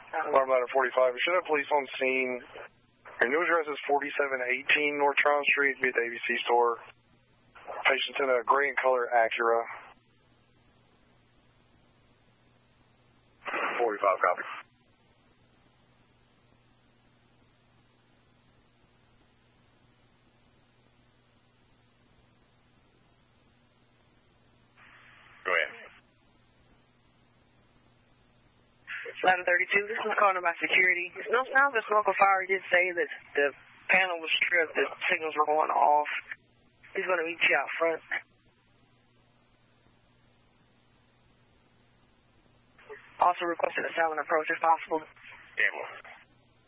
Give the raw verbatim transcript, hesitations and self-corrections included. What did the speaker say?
Alarm ladder forty-five. We should have police on scene. Your new address is forty-seven eighteen North Tryon Street, be at the A B C store. Patient's in a gray and color Acura. forty-five, copy. Go ahead. eleven thirty-two, this is calling about security. No sounds of smoke or fire. He did say that the panel was stripped, the signals were going off. He's going to meet you out front. Also requested a silent approach if possible. Yeah, well.